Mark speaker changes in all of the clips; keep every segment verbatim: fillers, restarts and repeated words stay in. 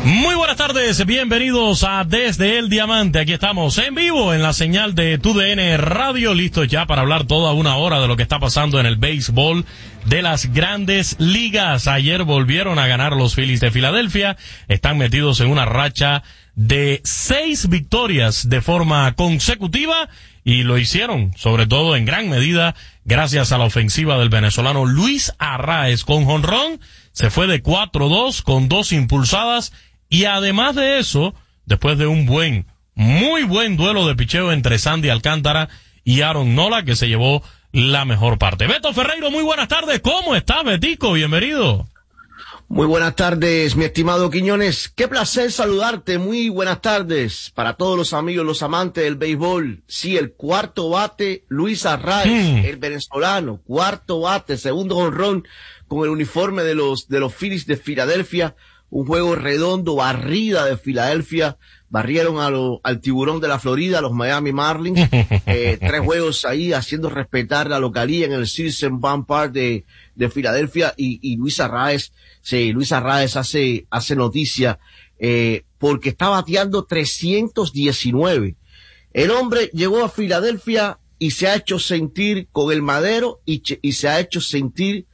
Speaker 1: Muy buenas tardes, bienvenidos a Desde el Diamante. Aquí estamos en vivo en la señal de T U D N Radio, listos ya para hablar toda una hora de lo que está pasando en el béisbol de las Grandes Ligas. Ayer volvieron a ganar los Phillies de Filadelfia, están metidos en una racha de seis victorias de forma consecutiva y lo hicieron, sobre todo en gran medida, gracias a la ofensiva del venezolano Luis Arraez con jonrón. Se fue de cuatro dos con dos impulsadas y además de eso, después de un buen, muy buen duelo de picheo entre Sandy Alcántara y Aaron Nola, que se llevó la mejor parte. Beto Ferreiro, muy buenas tardes. ¿Cómo estás, Betico? Bienvenido.
Speaker 2: Muy buenas tardes, mi estimado Quiñones. Qué placer saludarte. Muy buenas tardes para todos los amigos, los amantes del béisbol. Sí, el cuarto bate, Luis Arraez, mm. el venezolano. Cuarto bate, segundo jonrón con el uniforme de los, de los Phillies de Filadelfia. Un juego redondo, barrida de Filadelfia. Barrieron a lo, al tiburón de la Florida, los Miami Marlins. Eh, tres juegos ahí haciendo respetar la localía en el Citizens Bank Park de, de Filadelfia. Y, y Luis Arraez, sí, Luis Arraez hace, hace noticia, eh, porque está bateando trescientos diecinueve. El hombre llegó a Filadelfia y se ha hecho sentir con el madero y, y se ha hecho sentir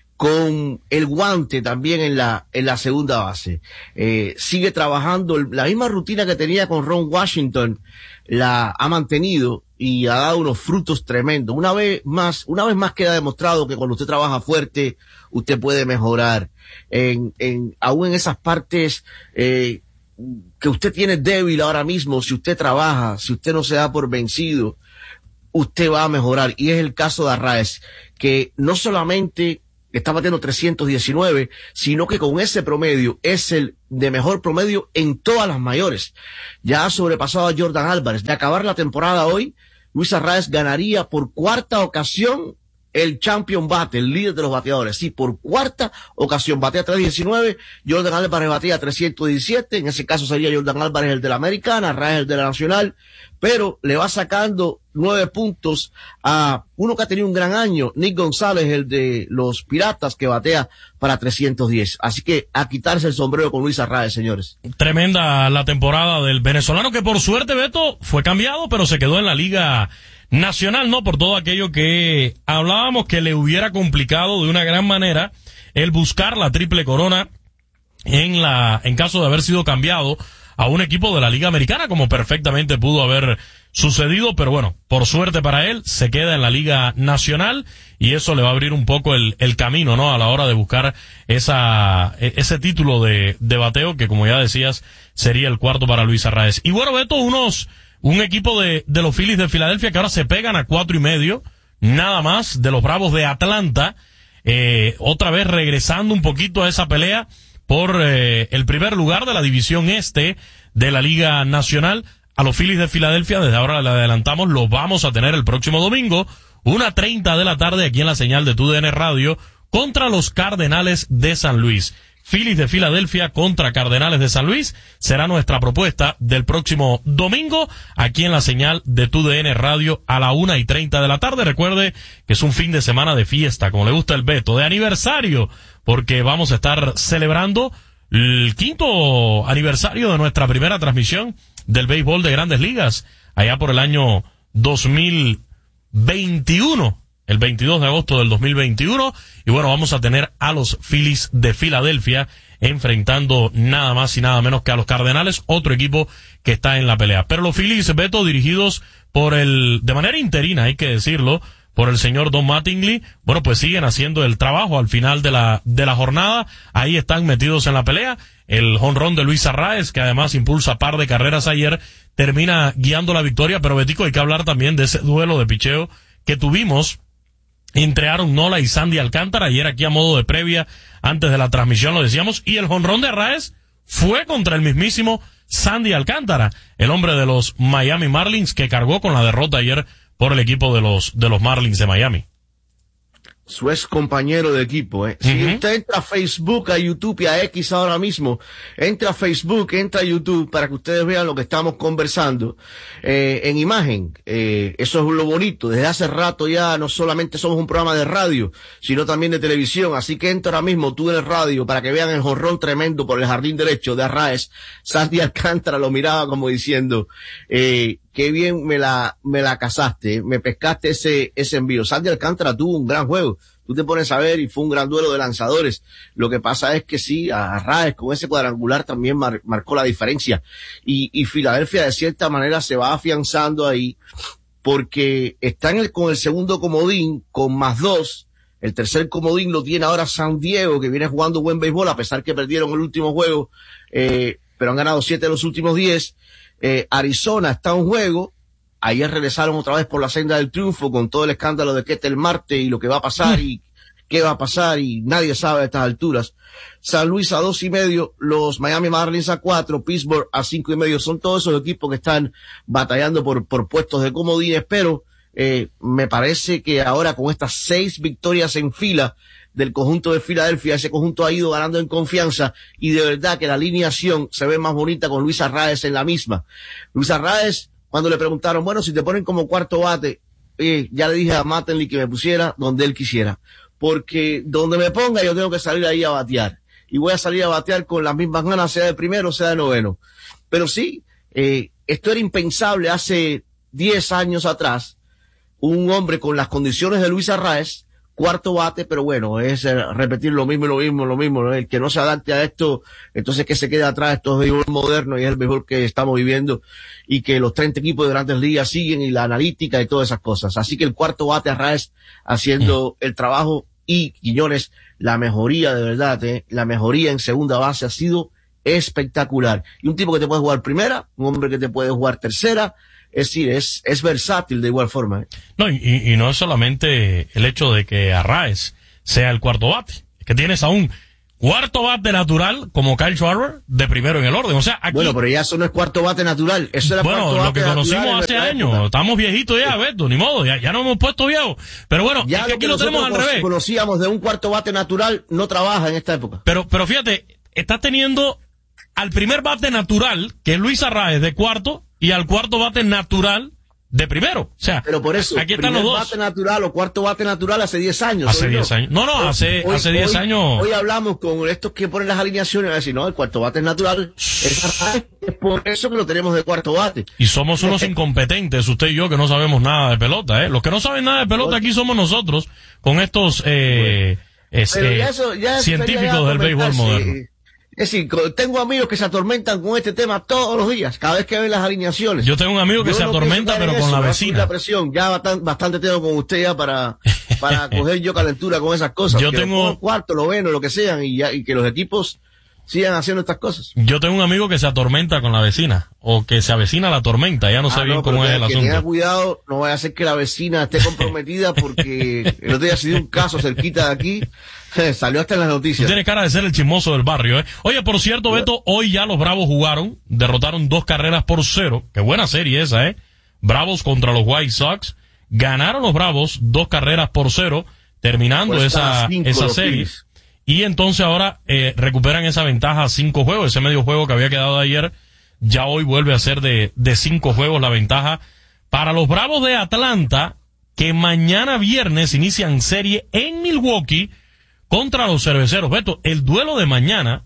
Speaker 2: con el guante también en la en la segunda base. Eh, sigue trabajando, la misma rutina que tenía con Ron Washington, la ha mantenido y ha dado unos frutos tremendos. Una vez más, una vez más queda demostrado que cuando usted trabaja fuerte, usted puede mejorar. En, en, aún en esas partes, eh, que usted tiene débil ahora mismo, si usted trabaja, si usted no se da por vencido, usted va a mejorar. Y es el caso de Arraez, que no solamente está batiendo trescientos diecinueve, sino que con ese promedio es el de mejor promedio en todas las mayores. Ya ha sobrepasado a Jordan Álvarez. De acabar la temporada hoy, Luis Arraez ganaría por cuarta ocasión el champion bate, el líder de los bateadores. Sí, por cuarta ocasión batea trescientos diecinueve, Jordan Álvarez batea trescientos diecisiete, en ese caso sería Jordan Álvarez el de la Americana, Arraez el de la Nacional, pero le va sacando nueve puntos a uno que ha tenido un gran año, Nick González, el de los Piratas, que batea para trescientos diez. Así que a quitarse el sombrero con Luis Arraez, señores. Tremenda la temporada del venezolano, que por suerte, Beto, fue cambiado, pero se quedó en la Liga Nacional, ¿no? Por todo aquello que hablábamos que le hubiera complicado de una gran manera el buscar la triple corona en la, en caso de haber sido cambiado a un equipo de la Liga Americana, como perfectamente pudo haber sucedido, pero bueno, por suerte para él, se queda en la Liga Nacional y eso le va a abrir un poco el, el camino, ¿no? A la hora de buscar esa, ese título de, de bateo que, como ya decías, sería el cuarto para Luis Arraez. Y bueno, Beto, unos, un equipo de, de los Phillies de Filadelfia que ahora se pegan a cuatro y medio, nada más, de los Bravos de Atlanta, eh, otra vez regresando un poquito a esa pelea por eh, el primer lugar de la división este de la Liga Nacional. A los Phillies de Filadelfia, desde ahora le adelantamos, los vamos a tener el próximo domingo, una treinta de la tarde, aquí en la señal de T U D N Radio, contra los Cardenales de San Luis. Phillies de Filadelfia contra Cardenales de San Luis será nuestra propuesta del próximo domingo, aquí en la señal de T U D N Radio a la una y treinta de la tarde. Recuerde que es un fin de semana de fiesta, como le gusta el Beto, de aniversario, porque vamos a estar celebrando el quinto aniversario de nuestra primera transmisión del béisbol de Grandes Ligas, allá por el año dos mil veintiuno, el veintidós de agosto del dos mil veintiuno, y bueno, vamos a tener a los Phillies de Filadelfia enfrentando nada más y nada menos que a los Cardenales, otro equipo que está en la pelea. Pero los Phillies, Beto, dirigidos por el, de manera interina, hay que decirlo, por el señor Don Mattingly, bueno, pues siguen haciendo el trabajo al final de la, de la jornada, ahí están metidos en la pelea. El jonrón de Luis Arraez, que además impulsa par de carreras ayer, termina guiando la victoria, pero Betico, hay que hablar también de ese duelo de picheo que tuvimos entre Aaron Nola y Sandy Alcántara, ayer aquí a modo de previa, antes de la transmisión lo decíamos, y el jonrón de Arraez fue contra el mismísimo Sandy Alcántara, el hombre de los Miami Marlins, que cargó con la derrota ayer por el equipo de los, de los Marlins de Miami. su ex compañero de equipo, ¿eh? Si uh-huh. usted entra a Facebook, a YouTube y a X ahora mismo, entra a Facebook, entra a YouTube para que ustedes vean lo que estamos conversando, eh, en imagen, eh, eso es lo bonito. Desde hace rato ya no solamente somos un programa de radio, sino también de televisión, así que entra ahora mismo tú en el radio para que vean el jorrón tremendo por el jardín derecho de Arraez. Sandy Alcántara lo miraba como diciendo, eh, qué bien me la, me la cazaste, me pescaste ese, ese envío. Sandy Alcántara tuvo un gran juego. Tú te pones a ver y fue un gran duelo de lanzadores. Lo que pasa es que sí, Arraez con ese cuadrangular también mar, marcó la diferencia. Y, y Filadelfia de cierta manera se va afianzando ahí porque está en el, con el segundo comodín con más dos. El tercer comodín lo tiene ahora San Diego, que viene jugando buen béisbol a pesar que perdieron el último juego, eh, pero han ganado siete de los últimos diez. Eh, Arizona está en juego. Ayer regresaron otra vez por la senda del triunfo con todo el escándalo de Ketel Marte y lo que va a pasar y qué va a pasar y nadie sabe a estas alturas. San Luis a dos y medio, los Miami Marlins a cuatro, Pittsburgh a cinco y medio. Son todos esos equipos que están batallando por, por puestos de comodines, pero eh, me parece que ahora con estas seis victorias en fila del conjunto de Filadelfia, ese conjunto ha ido ganando en confianza y de verdad que la alineación se ve más bonita con Luis Arraez en la misma. Luis Arraez, cuando le preguntaron, bueno, si te ponen como cuarto bate, eh, ya le dije a Mattingly que me pusiera donde él quisiera. Porque donde me ponga yo tengo que salir ahí a batear. Y voy a salir a batear con las mismas ganas, sea de primero, sea de noveno. Pero sí, eh, esto era impensable hace diez años atrás. Un hombre con las condiciones de Luis Arraez, cuarto bate, pero bueno, es repetir lo mismo, lo mismo, lo mismo, ¿no? El que no se adapte a esto, entonces que se quede atrás. Esto es béisbol moderno y es el béisbol que estamos viviendo y que los treinta equipos de grandes ligas siguen y la analítica y todas esas cosas. Así que el cuarto bate Arraez haciendo el trabajo y Quiñones, la mejoría de verdad, ¿eh? La mejoría en segunda base ha sido espectacular. Y un tipo que te puede jugar primera, un hombre que te puede jugar tercera. Es decir, es, es versátil de igual forma. ¿eh?
Speaker 1: No, y, y no es solamente el hecho de que Arraez sea el cuarto bate, es que tienes a un cuarto bate natural como Kyle Schwarber de primero en el orden. O sea, aquí,
Speaker 2: bueno, pero ya eso no es cuarto bate natural, eso era
Speaker 1: bueno,
Speaker 2: cuarto
Speaker 1: lo
Speaker 2: bate
Speaker 1: que conocimos hace años, época. Estamos viejitos ya, Beto, ni modo, ya, ya nos hemos puesto viejos. Pero bueno,
Speaker 2: ya
Speaker 1: es que
Speaker 2: lo
Speaker 1: aquí
Speaker 2: que
Speaker 1: lo tenemos al revés.
Speaker 2: Conocíamos de un cuarto bate natural, no trabaja en esta época.
Speaker 1: Pero, pero fíjate, estás teniendo al primer bate natural, que es Luis Arraez de cuarto, y al cuarto bate natural de primero. O sea,
Speaker 2: pero por eso,
Speaker 1: aquí están los dos.
Speaker 2: Bate natural o cuarto bate natural hace diez años.
Speaker 1: Hace diez años. No, no, hace,
Speaker 2: hoy,
Speaker 1: hace diez
Speaker 2: hoy,
Speaker 1: años.
Speaker 2: Hoy hablamos con estos que ponen las alineaciones y a decir, no, el cuarto bate es natural. Es, es por eso que lo tenemos de cuarto bate.
Speaker 1: Y somos unos incompetentes, usted y yo, que no sabemos nada de pelota, ¿eh? Los que no saben nada de pelota aquí somos nosotros, con estos, eh, es, eh ya eso, ya científicos del béisbol moderno. Sí.
Speaker 2: Es decir, tengo amigos que se atormentan con este tema todos los días, cada vez que ven las alineaciones.
Speaker 1: Yo tengo un amigo que
Speaker 2: yo
Speaker 1: se
Speaker 2: no
Speaker 1: atormenta, pero con
Speaker 2: eso,
Speaker 1: la vecina.
Speaker 2: La presión, ya bastante, bastante tengo con usted ya para, para coger yo calentura con esas cosas.
Speaker 1: Yo
Speaker 2: que
Speaker 1: tengo
Speaker 2: lo cuarto, lo bueno, lo que sean, y ya, y que los equipos sigan haciendo estas cosas.
Speaker 1: Yo tengo un amigo que se atormenta con la vecina, o que se avecina la tormenta, ya no sé ah, bien no, cómo es el asunto.
Speaker 2: Tenga cuidado, no vaya a ser que la vecina esté comprometida porque el otro día se dio un caso cerquita de aquí. Salió hasta en las noticias.
Speaker 1: Tú tienes cara de ser el chismoso del barrio, ¿eh? Oye, por cierto, Beto, hoy ya los Bravos jugaron, derrotaron dos carreras por cero. Qué buena serie esa, ¿eh? Bravos contra los White Sox. Ganaron los Bravos dos carreras por cero, terminando pues esa, esa serie. Y entonces ahora eh, recuperan esa ventaja a cinco juegos. Ese medio juego que había quedado ayer, ya hoy vuelve a ser de, de cinco juegos la ventaja. Para los Bravos de Atlanta, que mañana viernes inician serie en Milwaukee, contra los Cerveceros. Beto, el duelo de mañana,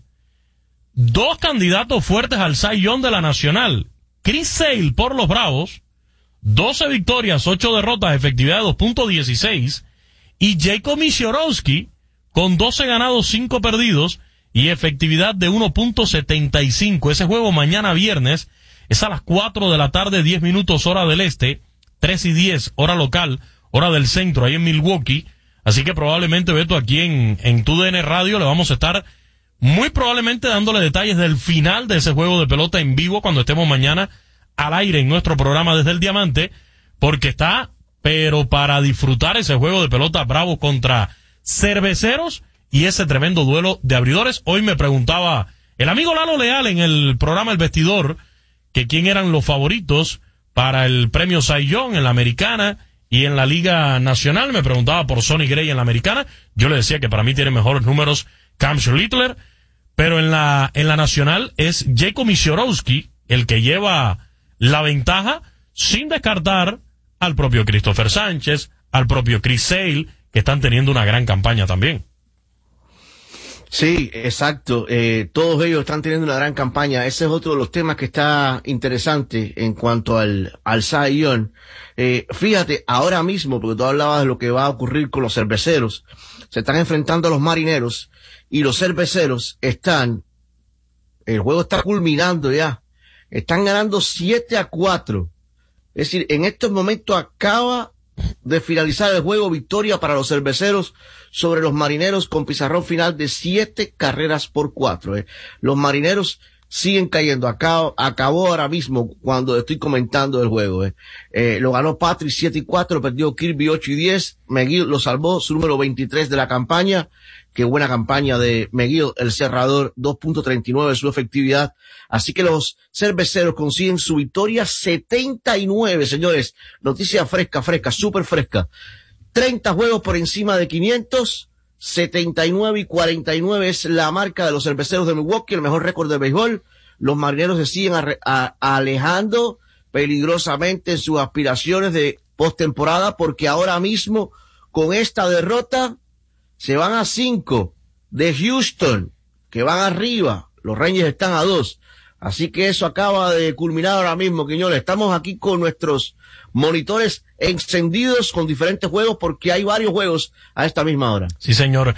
Speaker 1: dos candidatos fuertes al Cy Young de la Nacional. Chris Sale por los Bravos, doce victorias, ocho derrotas, efectividad de dos punto dieciséis. Y Jacob Misiorowski, con doce ganados, cinco perdidos, y efectividad de uno punto setenta y cinco. Ese juego mañana viernes es a las cuatro de la tarde, diez minutos hora del este, tres y diez hora local, hora del centro, ahí en Milwaukee. Así que probablemente, Beto, aquí en, en T U D N Radio le vamos a estar muy probablemente dándole detalles del final de ese juego de pelota en vivo cuando estemos mañana al aire en nuestro programa Desde el Diamante, porque está, pero para disfrutar ese juego de pelota Bravos contra Cerveceros y ese tremendo duelo de abridores. Hoy me preguntaba el amigo Lalo Leal en el programa El Vestidor que quién eran los favoritos para el premio Cy Young en la Americana Y en la Liga Nacional me preguntaba por Sonny Gray en la Americana. Yo le decía que para mí tiene mejores números Cam Schlittler. Pero en la, en la Nacional es Jacob Misiorowski el que lleva la ventaja, sin descartar al propio Christopher Sánchez, al propio Chris Sale, que están teniendo una gran campaña también.
Speaker 2: Sí, exacto. Eh, todos ellos están teniendo una gran campaña. Ese es otro de los temas que está interesante en cuanto al, al Cy Young. Eh, fíjate, ahora mismo, porque tú hablabas de lo que va a ocurrir con los cerveceros, se están enfrentando a los marineros y los cerveceros están, el juego está culminando ya, están ganando siete a cuatro. Es decir, en estos momentos acaba de finalizar el juego, victoria para los cerveceros sobre los marineros con pizarrón final de siete carreras por cuatro. Eh. Los marineros siguen cayendo. Acá, acabó ahora mismo cuando estoy comentando el juego. Eh. Eh, lo ganó Patrick siete y cuatro, perdió Kirby ocho y diez. McGill lo salvó, su número veintitrés de la campaña. Qué buena campaña de McGill, el cerrador, dos punto treinta y nueve su efectividad. Así que los cerveceros consiguen su victoria setenta y nueve, señores. Noticia fresca, fresca, súper fresca. treinta juegos por encima de quinientos, setenta y nueve y cuarenta y nueve es la marca de los cerveceros de Milwaukee, el mejor récord de béisbol. Los marineros se siguen a, a, alejando peligrosamente en sus aspiraciones de postemporada, porque ahora mismo, con esta derrota, se van a cinco de Houston, que van arriba. Los Rangers están a dos. Así que eso acaba de culminar ahora mismo, Quiñones. Estamos aquí con nuestros monitores encendidos con diferentes juegos, porque hay varios juegos a esta misma hora.
Speaker 1: Sí, señor.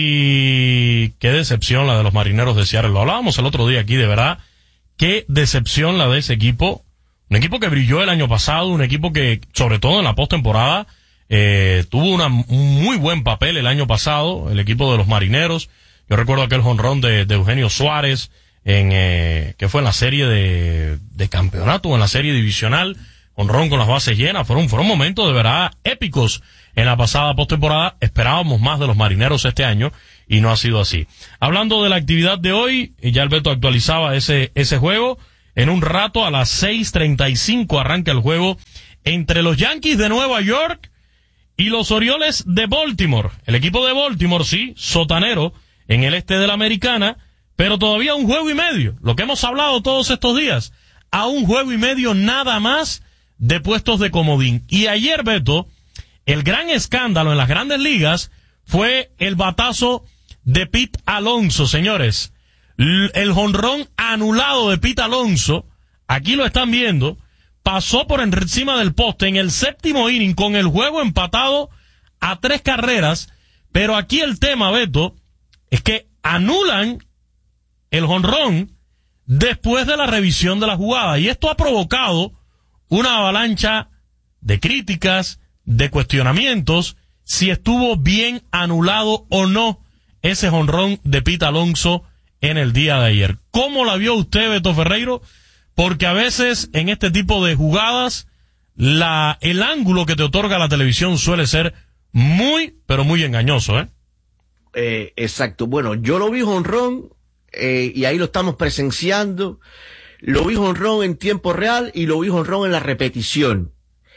Speaker 1: Y qué decepción la de los marineros de Seattle. Lo hablábamos el otro día aquí, de verdad. Qué decepción la de ese equipo. Un equipo que brilló el año pasado, un equipo que, sobre todo en la postemporada, eh, tuvo una, un muy buen papel el año pasado, el equipo de los marineros. Yo recuerdo aquel jonrón de, de Eugenio Suárez, en eh, que fue en la serie de, de campeonato o en la serie divisional, jonrón con las bases llenas. Fueron, fueron momentos de verdad épicos en la pasada postemporada. Esperábamos más de los marineros este año y no ha sido así. Hablando de la actividad de hoy, ya Alberto actualizaba ese, ese juego. En un rato, a las seis treinta y cinco arranca el juego entre los Yankees de Nueva York y los Orioles de Baltimore. El equipo de Baltimore, sí, sotanero en el este de la Americana, pero todavía un juego y medio, lo que hemos hablado todos estos días, a un juego y medio nada más de puestos de comodín. Y ayer, Beto, el gran escándalo en las grandes ligas fue el batazo de Pete Alonso, señores. El jonrón anulado de Pete Alonso, aquí lo están viendo, pasó por encima del poste en el séptimo inning con el juego empatado a tres carreras, pero aquí el tema, Beto, es que anulan el jonrón después de la revisión de la jugada, y esto ha provocado una avalancha de críticas, de cuestionamientos, si estuvo bien anulado o no ese jonrón de Pete Alonso en el día de ayer. ¿Cómo la vio usted, Beto Ferreiro? Porque a veces en este tipo de jugadas la el ángulo que te otorga la televisión suele ser muy, pero muy engañoso, ¿eh?
Speaker 2: Eh, exacto. Bueno, yo lo vi jonrón, eh, y ahí lo estamos presenciando. Lo vi jonrón en tiempo real y lo vi jonrón en la repetición.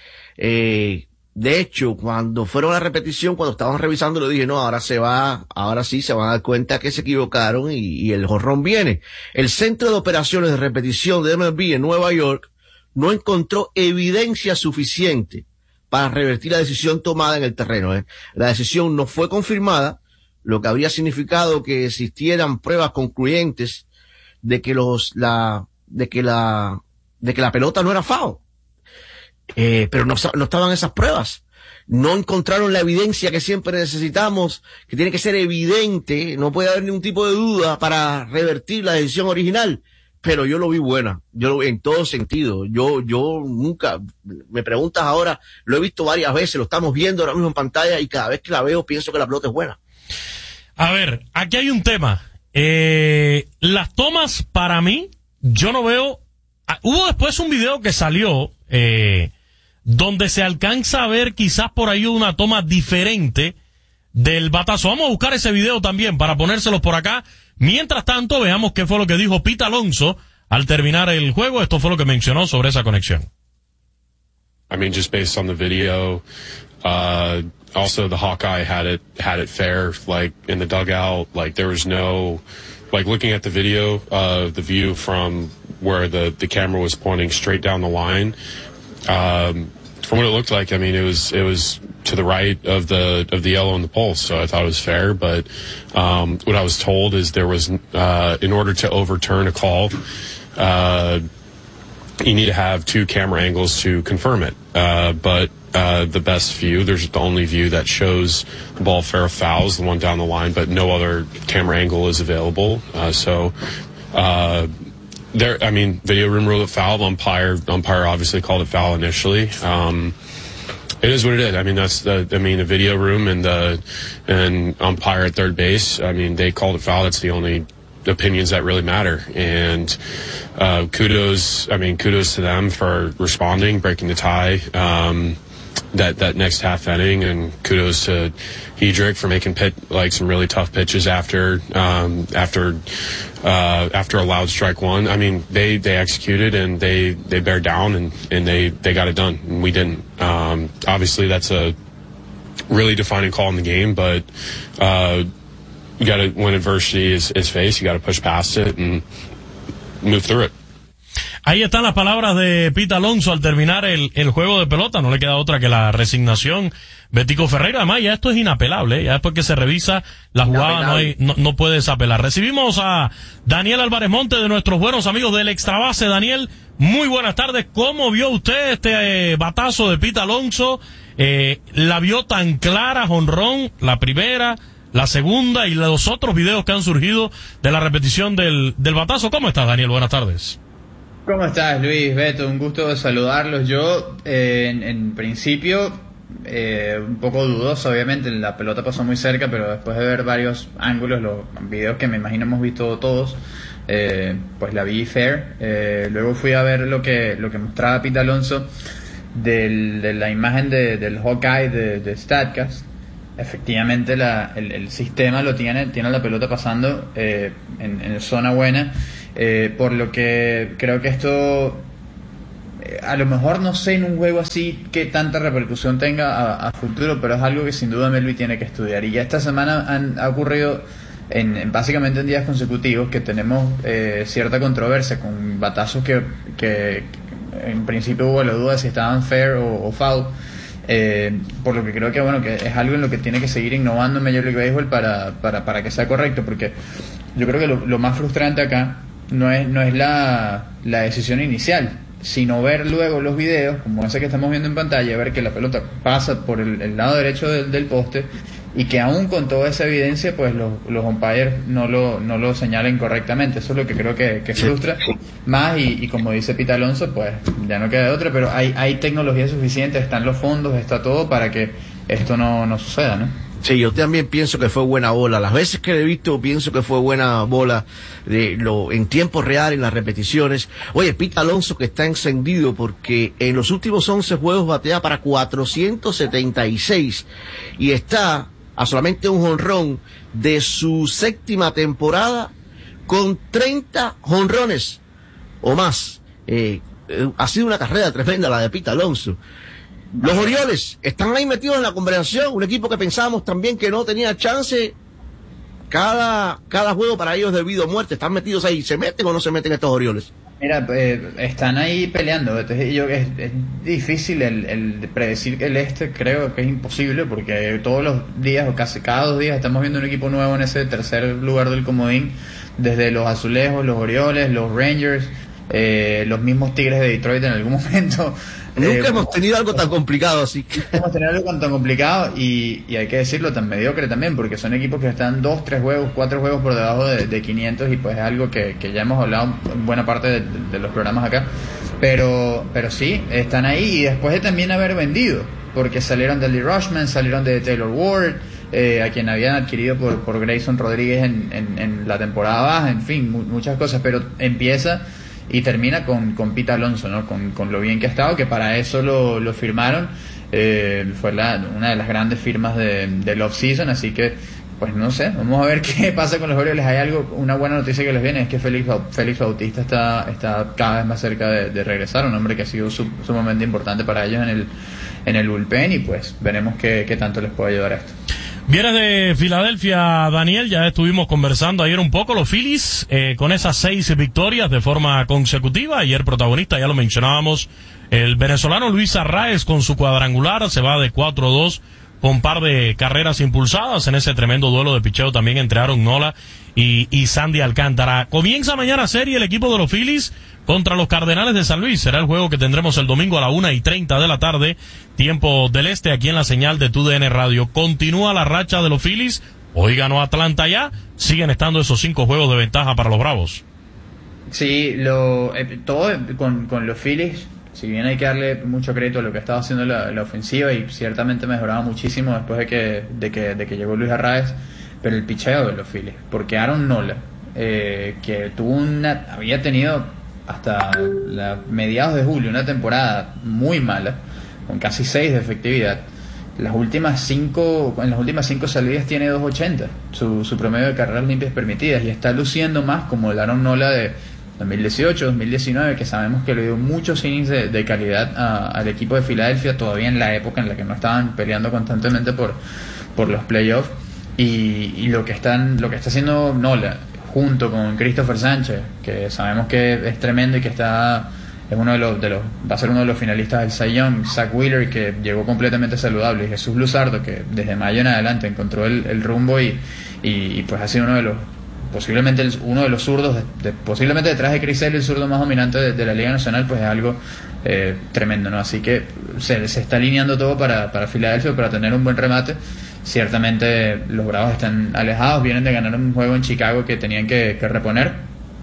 Speaker 2: Eh, de hecho, cuando fueron a la repetición, cuando estaban revisando, le dije, no, ahora se va, ahora sí se van a dar cuenta que se equivocaron y, y el jonrón viene. El Centro de Operaciones de Repetición de M L B en Nueva York no encontró evidencia suficiente para revertir la decisión tomada en el terreno. ¿eh? La decisión no fue confirmada, lo que habría significado que existieran pruebas concluyentes de que los, la, de que la, de que la pelota no era foul. Eh, pero no, no estaban esas pruebas. No encontraron la evidencia que siempre necesitamos, que tiene que ser evidente, no puede haber ningún tipo de duda para revertir la decisión original. Pero yo lo vi buena, yo lo vi en todo sentido. Yo, yo nunca, me preguntas ahora, lo he visto varias veces, lo estamos viendo ahora mismo en pantalla y cada vez que la veo pienso que la pelota es buena.
Speaker 1: A ver, aquí hay un tema. Eh, las tomas, para mí, yo no veo. Ah, hubo después un video que salió, eh, donde se alcanza a ver quizás por ahí una toma diferente del batazo. Vamos a buscar ese video también para ponérselos por acá. Mientras tanto, veamos qué fue lo que dijo Pete Alonso al terminar el juego. Esto fue lo que mencionó sobre esa conexión.
Speaker 3: I mean, just based on the video. Uh, also, the Hawkeye had it had it fair, like in the dugout. Like there was no, like looking at the video, uh, the view from where the the camera was pointing straight down the line. Um, from what it looked like, I mean, it was it was to the right of the of the yellow and the pulse, so I thought it was fair. But um, what I was told is there was, uh, in order to overturn a call, uh, you need to have two camera angles to confirm it. Uh, but uh, the best view, there's the only view that shows the ball fair or foul is the one down the line, but no other camera angle is available. Uh, so. Uh, There, I mean, video room ruled it foul. Umpire, umpire obviously called it foul initially. Um, it is what it is. I mean, that's the. I mean, the video room and the and umpire at third base. I mean, they called it foul. That's the only opinions that really matter. And uh, kudos. I mean, kudos to them for responding, breaking the tie. Um, that that next half inning, and kudos to Hedrick for making pit like some really tough pitches after um, after uh, after a loud strike one. I mean, they, they executed and they, they bear down and, and they, they got it done, and we didn't. Um, obviously, that's a really defining call in the game, but uh, you got to, when adversity is, is faced, you got to push past it and move through it.
Speaker 1: Ahí están las palabras de Pete Alonso al terminar el, el juego de pelota. No le queda otra que la resignación. Betico Ferreira, además, ya esto es inapelable, ¿eh? Ya después que se revisa la jugada no, hay, no, no puedes apelar. Recibimos a Daniel Álvarez Monte, de nuestros buenos amigos del Extrabase. Daniel, muy buenas tardes. ¿Cómo vio usted este eh, batazo de Pete Alonso? Eh, ¿La vio tan clara, jonrón, la primera, la segunda y los otros videos que han surgido de la repetición del, del batazo? ¿Cómo estás, Daniel? Buenas tardes.
Speaker 4: ¿Cómo estás, Luis? Beto, un gusto saludarlos. Yo, eh, en, en principio, eh, un poco dudoso, obviamente, la pelota pasó muy cerca, pero después de ver varios ángulos, los videos que me imagino hemos visto todos, eh, pues la vi fair. Eh, luego fui a ver lo que lo que mostraba Pete Alonso del, de la imagen de, del Hawkeye de, de Statcast. Efectivamente, la, el, el sistema lo tiene, tiene la pelota pasando eh, en, en zona buena. Eh, por lo que creo que esto eh, a lo mejor no sé en un juego así que tanta repercusión tenga a, a futuro, pero es algo que sin duda Melvi tiene que estudiar. Y ya esta semana han, ha ocurrido en, en básicamente en días consecutivos que tenemos eh, cierta controversia con batazos que, que en principio hubo la duda de si estaban fair o, o foul. Eh, por lo que creo que bueno que es algo en lo que tiene que seguir innovando en Major League Baseball para, para, para que sea correcto, porque yo creo que lo, lo más frustrante acá no es no es la, la decisión inicial, sino ver luego los videos como ese que estamos viendo en pantalla, ver que la pelota pasa por el, el lado derecho del, del poste y que aún con toda esa evidencia pues los, los umpires no lo, no lo señalen correctamente. Eso es lo que creo que, que frustra más y, y como dice Pete Alonso, pues ya no queda de otra, pero hay, hay tecnología suficiente, están los fondos, está todo para que esto no, no suceda, ¿no?
Speaker 2: Sí, yo también pienso que fue buena bola. Las veces que lo he visto, pienso que fue buena bola de lo, en tiempo real, en las repeticiones. Oye, Pete Alonso que está encendido porque en los últimos once juegos batea para cuatrocientos setenta y seis y está a solamente un jonrón de su séptima temporada con treinta jonrones o más. Eh, eh, ha sido una carrera tremenda la de Pete Alonso. Los Orioles están ahí metidos en la conversación, un equipo que pensábamos también que no tenía chance. Cada, cada juego para ellos de vida o muerte, están metidos ahí. ¿Se meten o no se meten estos Orioles?
Speaker 4: Mira, eh, están ahí peleando. Entonces, yo, es, es difícil el, el predecir que el este, creo que es imposible, porque todos los días o casi cada dos días estamos viendo un equipo nuevo en ese tercer lugar del comodín, desde los Azulejos, los Orioles, los Rangers, eh, los mismos Tigres de Detroit en algún momento.
Speaker 2: Nunca eh,
Speaker 4: hemos
Speaker 2: tenido algo tan complicado así.
Speaker 4: Hemos tenido algo tan complicado y, y hay que decirlo, tan mediocre también, porque son equipos que están dos, tres juegos, cuatro juegos por debajo de, de quinientos y pues es algo que, que ya hemos hablado en buena parte de, de los programas acá. Pero pero sí, están ahí y después de también haber vendido, porque salieron de Lee Rushman, salieron de Taylor Ward, eh, a quien habían adquirido por, por Grayson Rodríguez en, en, en la temporada baja, en fin, mu- muchas cosas, pero empieza y termina con, con Pete Alonso, ¿no? Con, con lo bien que ha estado, que para eso lo, lo firmaron, eh, fue la, una de las grandes firmas de, del off-season, así que pues no sé, vamos a ver qué pasa con los Orioles. Hay algo, una buena noticia que les viene es que Félix, Félix Bautista está, está cada vez más cerca de, de regresar, un hombre que ha sido sub, sumamente importante para ellos en el, en el bullpen, y pues veremos qué, qué tanto les puede ayudar a esto.
Speaker 1: Vienes de Filadelfia, Daniel, ya estuvimos conversando ayer un poco, los Phillies, eh, con esas seis victorias de forma consecutiva. Ayer protagonista, ya lo mencionábamos, el venezolano Luis Arraez con su cuadrangular, se va de cuatro a dos con par de carreras impulsadas en ese tremendo duelo de picheo también entre Aaron Nola y, y Sandy Alcántara. Comienza mañana serie el equipo de los Phillies contra los Cardenales de San Luis. Será el juego que tendremos el domingo a la una y treinta de la tarde, tiempo del este, aquí en la señal de T U D N Radio. Continúa la racha de los Phillies. Hoy ganó Atlanta ya. Siguen estando esos cinco juegos de ventaja para los Bravos.
Speaker 4: Sí, lo, eh, todo con, con los Phillies, si bien hay que darle mucho crédito a lo que estaba haciendo la, la ofensiva, y ciertamente mejoraba muchísimo después de que, de que, de que llegó Luis Arraez, pero el picheo de los Phillies, porque Aaron Nola, eh, que tuvo una, había tenido hasta la mediados de julio una temporada muy mala, con casi seis de efectividad. Las últimas cinco, en las últimas cinco salidas tiene dos ochenta, su, su promedio de carreras limpias permitidas, y está luciendo más como el Aaron Nola de dos mil dieciocho, dos mil diecinueve, que sabemos que le dio muchos innings de, de calidad a, al equipo de Filadelfia, todavía en la época en la que no estaban peleando constantemente por, por los playoffs, y, y lo que están, lo que está haciendo Nola junto con Christopher Sánchez, que sabemos que es tremendo y que está, es uno de los, de los, va a ser uno de los finalistas del Cy Young, Zach Wheeler, que llegó completamente saludable, y Jesús Luzardo, que desde mayo en adelante encontró el, el rumbo y, y, y pues ha sido uno de los, posiblemente el, uno de los zurdos, de, de, posiblemente detrás de Chris Sale, el zurdo más dominante de, de la Liga Nacional, pues es algo eh, tremendo, ¿no? Así que se, se está alineando todo para, para Filadelfia, para tener un buen remate. Ciertamente los Bravos están alejados, vienen de ganar un juego en Chicago que tenían que, que reponer,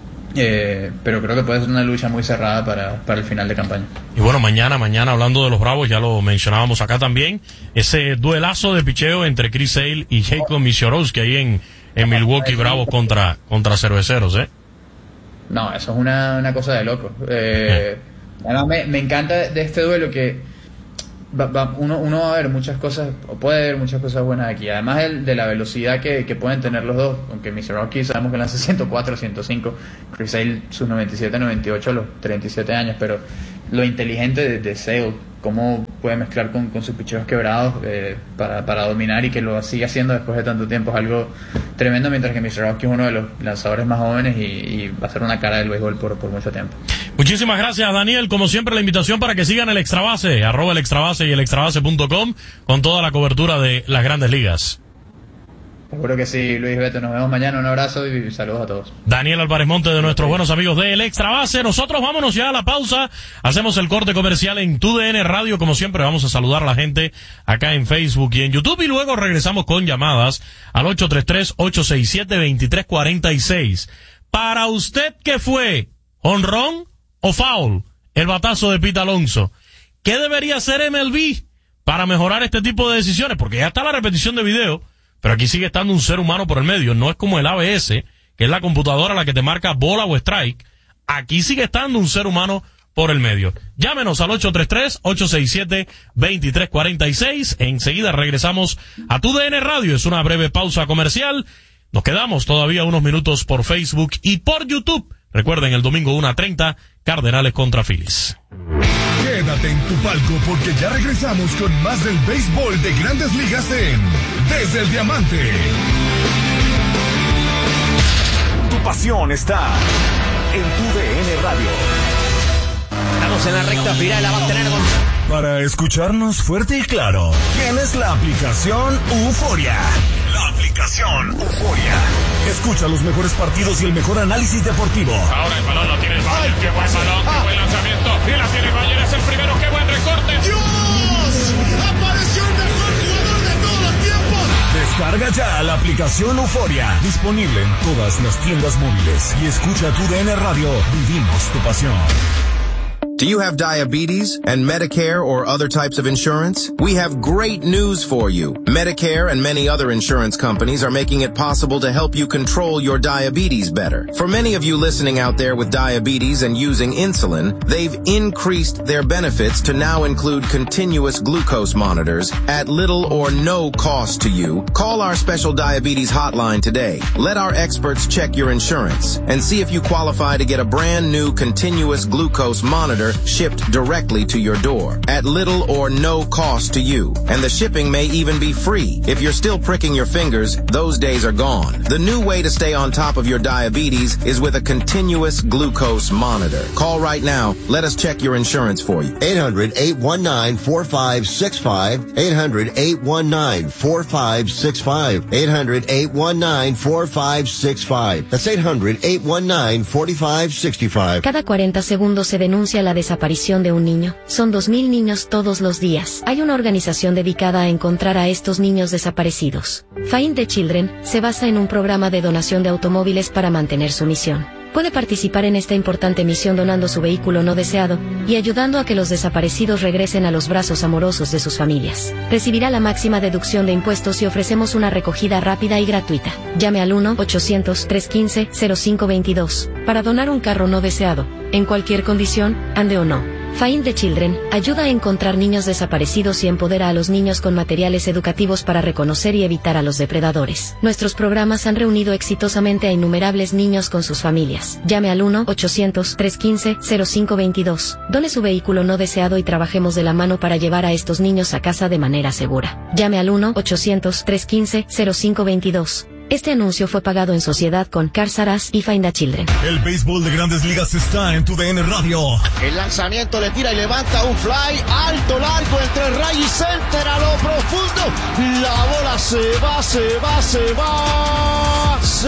Speaker 4: eh, pero creo que puede ser una lucha muy cerrada para, para el final de campaña.
Speaker 1: Y bueno, mañana, mañana hablando de los Bravos, ya lo mencionábamos acá también, ese duelazo de picheo entre Chris Sale y Jacob Misiorowski ahí en, en Milwaukee, Bravos contra, contra Cerveceros, ¿eh?
Speaker 4: No, eso es una, una cosa de loco. Eh, además me, me encanta de este duelo que Va, va, uno, uno va a ver muchas cosas, o puede ver muchas cosas buenas aquí, además el, de la velocidad que, que pueden tener los dos, aunque Misiorowski sabemos que lanza ciento cuatro, ciento cinco, Chris Sale sus noventa y siete, noventa y ocho a los treinta y siete años, pero lo inteligente de, de Sale, cómo puede mezclar con, con sus picheos quebrados eh, para, para dominar, y que lo sigue haciendo después de tanto tiempo, es algo tremendo, mientras que Misiorowski es uno de los lanzadores más jóvenes y, y va a ser una cara del béisbol por, por mucho tiempo.
Speaker 1: Muchísimas gracias, Daniel. Como siempre, la invitación para que sigan el Extrabase, arroba el Extrabase y el extrabase punto com, con toda la cobertura de las Grandes Ligas.
Speaker 4: Seguro que sí, Luis Beto. Nos vemos mañana. Un abrazo y saludos a todos.
Speaker 1: Daniel Álvarez Monte, de nuestros buenos amigos de El Extrabase. Nosotros vámonos ya a la pausa. Hacemos el corte comercial en T U D N Radio. Como siempre, vamos a saludar a la gente acá en Facebook y en YouTube. Y luego regresamos con llamadas al ocho tres tres, ocho seis siete, dos tres cuatro seis. Para usted, ¿qué fue? ¿Honrón o foul? El batazo de Pete Alonso. ¿Qué debería hacer M L B para mejorar este tipo de decisiones? Porque ya está la repetición de video, pero aquí sigue estando un ser humano por el medio. No es como el A B S, que es la computadora la que te marca bola o strike. Aquí sigue estando un ser humano por el medio. Llámenos al ocho tres tres, ocho seis siete, dos tres cuatro seis. Enseguida regresamos a T U D N Radio. Es una breve pausa comercial. Nos quedamos todavía unos minutos por Facebook y por YouTube. Recuerden, el domingo una treinta, Cardenales contra Phillies.
Speaker 5: Quédate en tu palco porque ya regresamos con más del béisbol de Grandes Ligas en Desde el Diamante. Tu pasión está en T U D N Radio.
Speaker 6: Estamos en la recta final, la va a tener con...
Speaker 5: Para escucharnos fuerte y claro, tienes la aplicación Euforia. La aplicación Euforia. Escucha los mejores partidos y el mejor análisis deportivo.
Speaker 7: Ahora el balón lo tiene el Bayern. Qué buen balón, qué buen lanzamiento. Y la tiene el Bayern, es el primero. Qué buen recorte.
Speaker 5: ¡Dios! ¡Apareció el mejor jugador de todos los tiempos! Descarga ya la aplicación Euforia. Disponible en todas las tiendas móviles. Y escucha T U D N Radio. Vivimos tu pasión.
Speaker 8: Do you have diabetes and Medicare or other types of insurance? We have great news for you. Medicare and many other insurance companies are making it possible to help you control your diabetes better. For many of you listening out there with diabetes and using insulin, they've increased their benefits to now include continuous glucose monitors at little or no cost to you. Call our special diabetes hotline today. Let our experts check your insurance and see if you qualify to get a brand new continuous glucose monitor shipped directly to your door at little or no cost to you. And the shipping may even be free. If you're still pricking your fingers, those days are gone. The new way to stay on top of your diabetes is with a continuous glucose monitor. Call right now. Let us check your insurance for you.
Speaker 9: eight hundred, eight one nine, four five six five. eight hundred, eight one nine, four five six five. eight hundred, eight one nine, four five six five. That's eight hundred, eight one nine, four five six five.
Speaker 10: Cada cuarenta segundos se denuncia la desaparición de un niño. Son dos mil niños todos los días. Hay una organización dedicada a encontrar a estos niños desaparecidos. Find the Children se basa en un programa de donación de automóviles para mantener su misión. Puede participar en esta importante misión donando su vehículo no deseado y ayudando a que los desaparecidos regresen a los brazos amorosos de sus familias. Recibirá la máxima deducción de impuestos y ofrecemos una recogida rápida y gratuita. Llame al uno ochocientos, trescientos quince, cero cinco veintidós para donar un carro no deseado, en cualquier condición, ande o no. Find the Children ayuda a encontrar niños desaparecidos y empodera a los niños con materiales educativos para reconocer y evitar a los depredadores. Nuestros programas han reunido exitosamente a innumerables niños con sus familias. Llame al uno ochocientos, trescientos quince, cero cinco veintidós. Done su vehículo no deseado y trabajemos de la mano para llevar a estos niños a casa de manera segura. Llame al uno ochocientos, trescientos quince, cero cinco veintidós. Este anuncio fue pagado en sociedad con Cars R Us y Find the Children.
Speaker 5: El béisbol de Grandes Ligas está en tu D N Radio.
Speaker 2: El lanzamiento le tira y levanta un fly alto, largo, entre ray y center a lo profundo. La bola se va, se va, se va. Se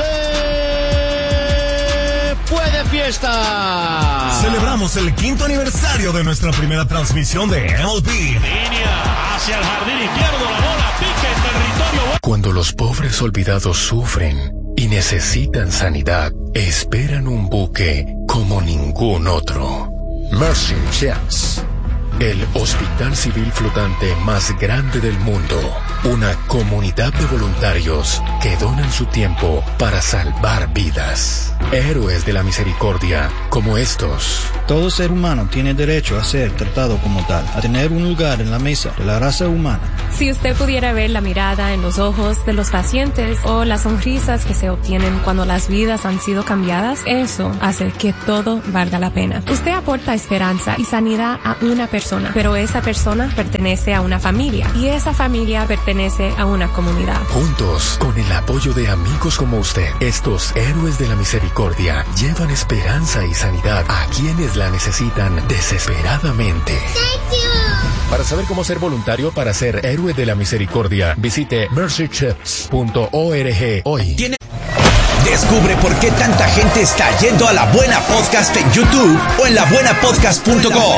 Speaker 2: fue de fiesta.
Speaker 5: Celebramos el quinto aniversario de nuestra primera transmisión de M L B.
Speaker 1: Línea hacia el jardín izquierdo, la bola pica en territorio.
Speaker 11: Cuando los pobres olvidados sufren y necesitan sanidad, esperan un buque como ningún otro. Mercy Ships, el hospital civil flotante más grande del mundo. Una comunidad de voluntarios que donan su tiempo para salvar vidas. Héroes de la misericordia como estos.
Speaker 12: Todo ser humano tiene derecho a ser tratado como tal, a tener un lugar en la mesa de la raza humana.
Speaker 13: Si usted pudiera ver la mirada en los ojos de los pacientes o las sonrisas que se obtienen cuando las vidas han sido cambiadas, eso hace que todo valga la pena. Usted aporta esperanza y sanidad a una persona, pero esa persona pertenece a una familia y esa familia pertenece a una comunidad.
Speaker 11: Juntos, con el apoyo de amigos como usted, estos héroes de la misericordia llevan esperanza y sanidad a quienes la necesitan desesperadamente. Para saber cómo ser voluntario para ser héroe de la misericordia, visite mercy chips punto org hoy.
Speaker 14: ¿Tiene? Descubre por qué tanta gente está yendo a La Buena Podcast en YouTube o en la buena podcast punto com.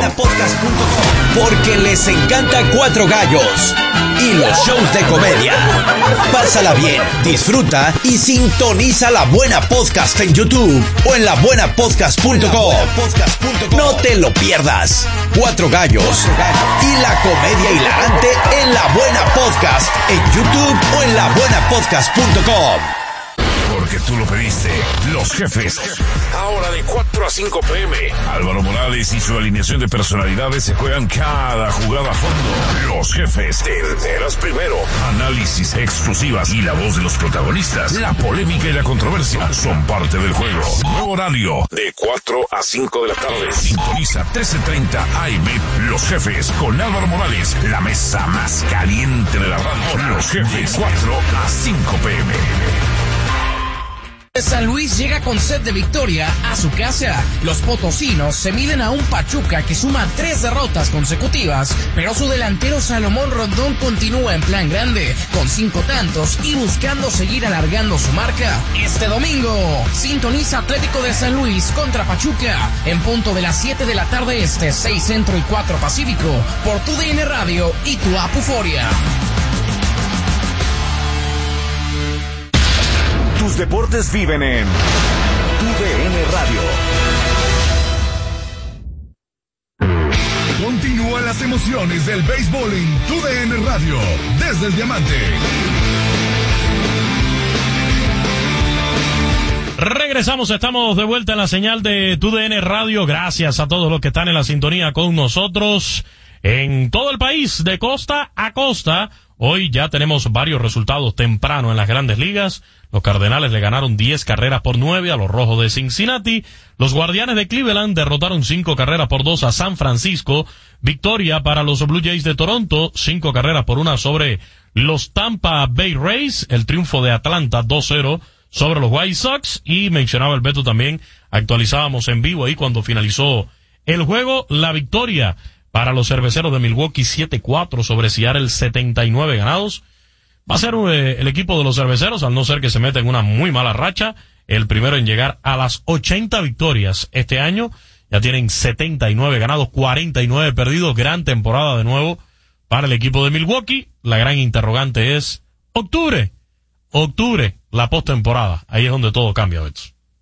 Speaker 14: Porque les encanta Cuatro Gallos y los shows de comedia. Pásala bien, disfruta y sintoniza La Buena Podcast en YouTube o en la buena podcast punto com. No te lo pierdas. Cuatro Gallos y la comedia hilarante en La Buena Podcast en YouTube o en la buena podcast punto com.
Speaker 5: Porque tú lo pediste. Los Jefes. Ahora de cuatro a cinco p m Álvaro Morales y su alineación de personalidades se juegan cada jugada a fondo. Los Jefes. Te enteras primero. Análisis exclusivas y la voz de los protagonistas. La polémica y la controversia son parte del juego. Nuevo horario de cuatro a cinco de la tarde. Sintoniza trece treinta A M. Los Jefes con Álvaro Morales. La mesa más caliente de la radio. Los Jefes. cuatro a cinco p m
Speaker 15: San Luis llega con sed de victoria a su casa. Los potosinos se miden a un Pachuca que suma tres derrotas consecutivas, pero su delantero Salomón Rondón continúa en plan grande, con cinco tantos y buscando seguir alargando su marca. Este domingo, sintoniza Atlético de San Luis contra Pachuca, en punto de las siete de la tarde este, seis centro y cuatro pacífico, por tu D N Radio y tu app Euforia.
Speaker 5: Tus deportes viven en tu D N Radio. emociones del béisbol en Tu D N Radio, desde el Diamante.
Speaker 1: Regresamos, estamos de vuelta en la señal de Tu D N Radio. Gracias a todos los que están en la sintonía con nosotros en todo el país, de costa a costa. Hoy ya tenemos varios resultados temprano en las grandes ligas. Los Cardenales le ganaron diez carreras por nueve a los Rojos de Cincinnati. Los Guardianes de Cleveland derrotaron cinco carreras por dos a San Francisco. Victoria para los Blue Jays de Toronto, cinco carreras por una sobre los Tampa Bay Rays. El triunfo de Atlanta dos cero sobre los White Sox. Y mencionaba el Beto también, actualizábamos en vivo ahí cuando finalizó el juego, la victoria para los Cerveceros de Milwaukee siete cuatro sobre Seattle setenta y nueve ganados. Va a ser eh, el equipo de los Cerveceros, al no ser que se meta en una muy mala racha, el primero en llegar a las ochenta victorias este año. Ya tienen setenta y nueve ganados, cuarenta y nueve perdidos. Gran temporada de nuevo para el equipo de Milwaukee. La gran interrogante es octubre. Octubre, la postemporada. Ahí es donde todo cambia, Beto.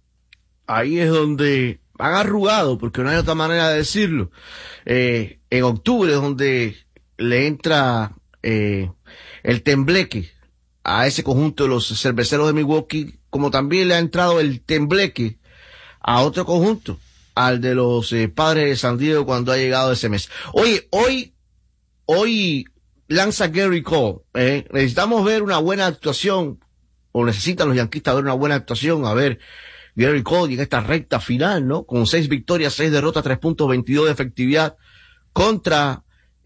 Speaker 2: Ahí es donde han arrugado, porque no hay otra manera de decirlo. Eh, en octubre es donde le entra eh, el tembleque a ese conjunto de los Cerveceros de Milwaukee, como también le ha entrado el tembleque a otro conjunto, al de los eh, Padres de San Diego cuando ha llegado ese mes. Oye, hoy, hoy lanza Gary Cole. Eh, necesitamos ver una buena actuación, o necesitan los yanquistas ver una buena actuación, a ver Gary Cole en esta recta final, ¿no? Con seis victorias, seis derrotas, tres punto veintidós de efectividad contra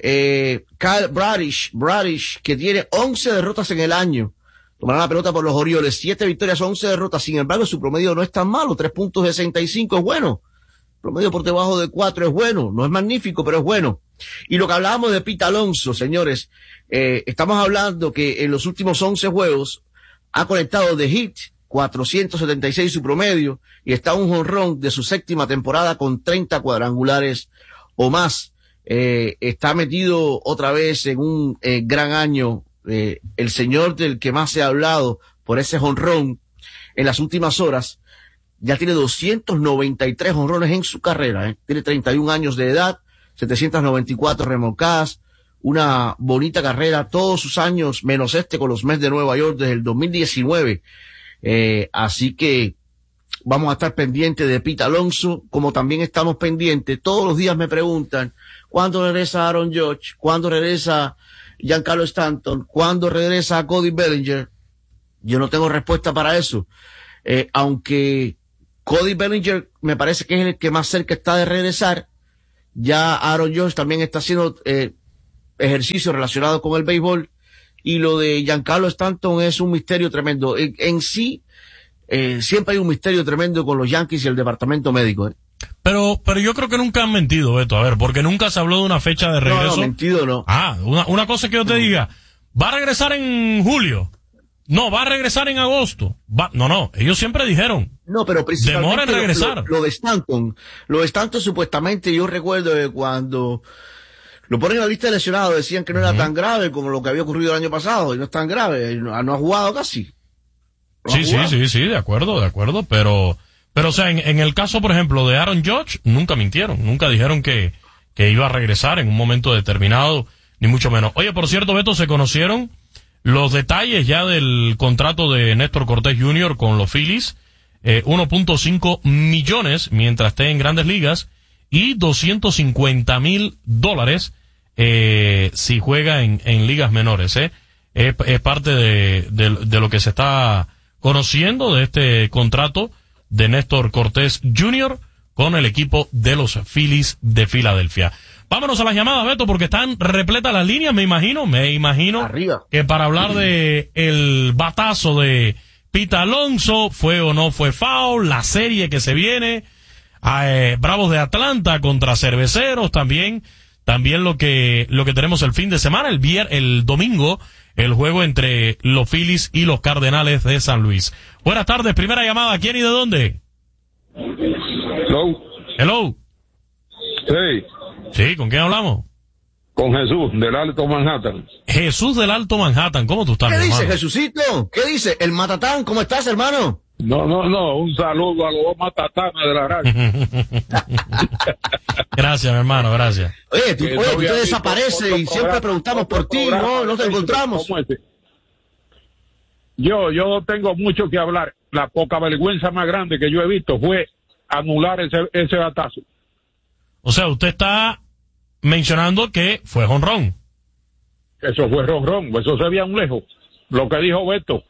Speaker 2: eh, Kyle Bradish, Bradish, que tiene once derrotas en el año. Tomará la pelota por los Orioles, siete victorias, once derrotas. Sin embargo, su promedio no es tan malo, tres punto sesenta y cinco es bueno. Promedio por debajo de cuatro es bueno. No es magnífico, pero es bueno. Y lo que hablábamos de Pete Alonso, señores, eh, estamos hablando que en los últimos once juegos ha conectado de hit cuatrocientos setenta y seis su promedio, y está un jonrón de su séptima temporada con treinta cuadrangulares o más. Eh, está metido otra vez en un eh, gran año, eh, el señor del que más se ha hablado por ese jonrón en las últimas horas. Ya tiene doscientos noventa y tres jonrones en su carrera, eh. Tiene treinta y un años de edad, setecientas noventa y cuatro remolcadas, una bonita carrera, todos sus años, menos este con los Mets de Nueva York desde el dos mil diecinueve. Eh, así que vamos a estar pendientes de Pete Alonso, como también estamos pendientes. Todos los días me preguntan, ¿cuándo regresa Aaron Judge? ¿Cuándo regresa Giancarlo Stanton? ¿Cuándo regresa Cody Bellinger? Yo no tengo respuesta para eso. Eh, aunque Cody Bellinger me parece que es el que más cerca está de regresar, ya Aaron Judge también está haciendo eh, ejercicio relacionado con el béisbol. Y lo de Giancarlo Stanton es un misterio tremendo. En, en sí, eh, siempre hay un misterio tremendo con los Yankees y el departamento médico. ¿eh?
Speaker 1: Pero, pero yo creo que nunca han mentido, Beto. A ver, porque nunca se habló de una fecha de regreso.
Speaker 2: No, no, mentido no.
Speaker 1: Ah, una, una cosa que yo te no. diga, ¿va a regresar en julio? No, va a regresar en agosto. Va, no, no, ellos siempre dijeron.
Speaker 2: No, pero principalmente
Speaker 1: demora en regresar.
Speaker 2: Lo, lo, lo de Stanton, lo de Stanton supuestamente, yo recuerdo que cuando lo ponen en la lista de lesionados, decían que no era uh-huh. tan grave como lo que había ocurrido el año pasado, y no es tan grave, no, no ha jugado casi.
Speaker 1: No sí, sí, sí, sí, de acuerdo, de acuerdo, pero, pero o sea, en, en el caso, por ejemplo, de Aaron Judge, nunca mintieron, nunca dijeron que, que iba a regresar en un momento determinado, ni mucho menos. Oye, por cierto, Beto, se conocieron los detalles ya del contrato de Néstor Cortés junior con los Phillies, eh, uno punto cinco millones mientras esté en Grandes Ligas, y doscientos cincuenta mil dólares eh, si juega en, en ligas menores, ¿eh? Es, es parte de, de, de lo que se está conociendo de este contrato de Néstor Cortés junior con el equipo de los Phillies de Filadelfia. Vámonos a las llamadas, Beto, porque están repletas las líneas, me imagino, me imagino
Speaker 2: Arriba.
Speaker 1: que para hablar de el batazo de Pete Alonso, fue o no fue foul, la serie que se viene, eh, Bravos de Atlanta contra Cerveceros, también, también lo que, lo que tenemos el fin de semana, el vier, el domingo, el juego entre los Phillies y los Cardenales de San Luis. Buenas tardes, primera llamada, ¿quién y de dónde?
Speaker 16: Hello.
Speaker 1: Hello.
Speaker 16: Sí.
Speaker 1: Sí, ¿con quién hablamos?
Speaker 16: Con Jesús, del Alto Manhattan.
Speaker 1: Jesús del Alto Manhattan, ¿cómo tú estás,
Speaker 2: ¿Qué
Speaker 1: hermano?
Speaker 2: dice, Jesucito? ¿Qué dice? El Matatán, ¿cómo estás, hermano?
Speaker 16: No, no, no, un saludo a los dos matatanes de la radio.
Speaker 1: Gracias, mi hermano, gracias.
Speaker 2: Oye, tú,
Speaker 16: Que
Speaker 2: oye,
Speaker 16: no
Speaker 2: tú te
Speaker 16: había
Speaker 2: desapareces
Speaker 16: visto
Speaker 2: y
Speaker 16: otro
Speaker 2: siempre
Speaker 16: programa,
Speaker 2: preguntamos
Speaker 16: otro
Speaker 2: por ti,
Speaker 16: programa
Speaker 2: no, no te
Speaker 16: de
Speaker 2: encontramos.
Speaker 16: como este. Yo, yo tengo mucho que hablar. La poca vergüenza más grande que yo he visto fue anular ese, ese batazo.
Speaker 1: O sea, usted está mencionando que fue jonrón.
Speaker 16: Eso fue ronrón, eso se veía a un lejos. Lo que dijo Beto.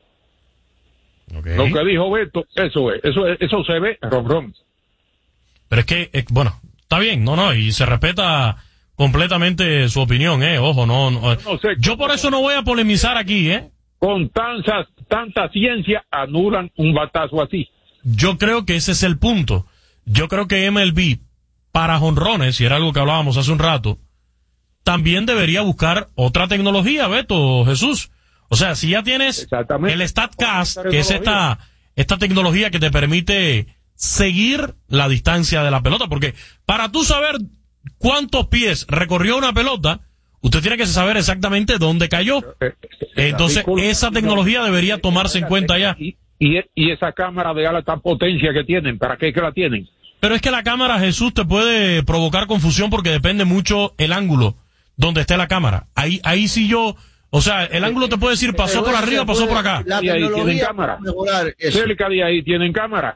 Speaker 1: Okay.
Speaker 16: Lo que dijo Beto, eso es, eso es, eso se ve ronrón.
Speaker 1: Pero es que, eh, bueno, está bien, no, no, y se respeta completamente su opinión, eh, ojo, no, no,
Speaker 16: no sé,
Speaker 1: yo por eso no voy a polemizar aquí, eh.
Speaker 16: Con tanta, tanta ciencia anulan un batazo así.
Speaker 1: Yo creo que ese es el punto. Yo creo que M L B, para jonrones, y era algo que hablábamos hace un rato, también debería buscar otra tecnología, Beto, Jesús. O sea, si ya tienes el StatCast, que es esta, esta tecnología que te permite seguir la distancia de la pelota, porque para tú saber cuántos pies recorrió una pelota, usted tiene que saber exactamente dónde cayó. Entonces, esa tecnología debería tomarse en cuenta ya.
Speaker 16: Y, y, y esa cámara de alta potencia que tienen, ¿para qué que la tienen?
Speaker 1: Pero es que la cámara, Jesús, te puede provocar confusión porque depende mucho el ángulo donde esté la cámara. Ahí, ahí sí yo, o sea, el ángulo te puede decir pasó por arriba, pasó por acá.
Speaker 16: Y ahí tienen cámara. Cerca de ahí tienen cámara.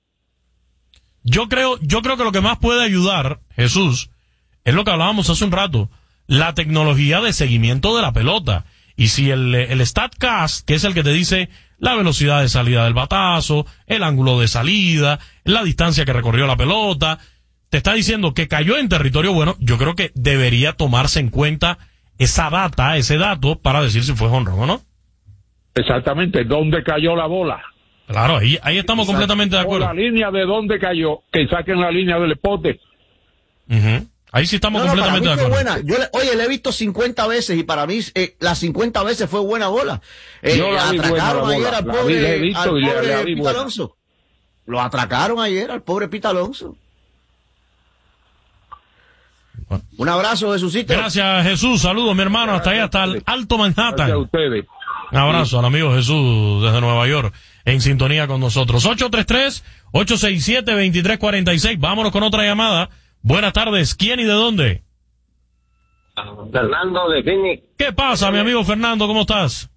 Speaker 1: Yo creo, yo creo que lo que más puede ayudar, Jesús, es lo que hablábamos hace un rato, la tecnología de seguimiento de la pelota. Y si el, el StatCast, que es el que te dice la velocidad de salida del batazo, el ángulo de salida, la distancia que recorrió la pelota, te está diciendo que cayó en territorio bueno, yo creo que debería tomarse en cuenta esa data, ese dato, para decir si fue jonrón o no.
Speaker 16: Exactamente, ¿dónde cayó la bola?
Speaker 1: Claro, ahí, ahí estamos Exacto. completamente de acuerdo.
Speaker 16: O la línea de dónde cayó, que saquen la línea del pote.
Speaker 1: Uh-huh. Ahí sí estamos no, completamente
Speaker 2: no,
Speaker 1: de acuerdo.
Speaker 2: Buena. Yo le, oye, le he visto cincuenta veces y para mí eh, las cincuenta veces fue buena bola. Eh,
Speaker 16: Yo la vi
Speaker 2: atracaron
Speaker 16: buena,
Speaker 2: ayer
Speaker 16: la
Speaker 2: al
Speaker 16: la
Speaker 2: pobre,
Speaker 16: vi, he visto
Speaker 2: al
Speaker 16: y
Speaker 2: pobre
Speaker 16: la, la vi
Speaker 2: Pita
Speaker 16: buena.
Speaker 2: Alonso. Lo atracaron ayer al pobre Pita Alonso. Bueno. Un abrazo, Jesucito.
Speaker 1: Gracias, Jesús. Saludos, mi hermano, hasta allá, hasta el Alto Manhattan.
Speaker 16: Gracias a ustedes.
Speaker 1: Un abrazo al amigo Jesús desde Nueva York, en sintonía con nosotros. ocho tres tres, ocho seis siete, dos tres cuatro seis. Vámonos con otra llamada. Buenas tardes. ¿Quién y de dónde?
Speaker 17: Fernando de Phoenix.
Speaker 1: ¿Qué pasa, mi amigo Fernando? ¿Cómo estás?